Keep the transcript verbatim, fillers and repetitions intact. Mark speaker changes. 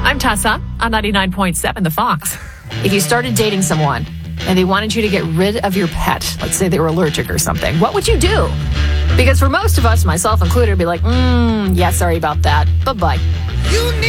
Speaker 1: I'm Tessa on ninety-nine point seven The Fox. If you started dating someone and they wanted you to get rid of your pet, let's say they were allergic or something, what would you do? Because for most of us, myself included, would be like, mm, yeah, sorry about that. Bye-bye.
Speaker 2: You need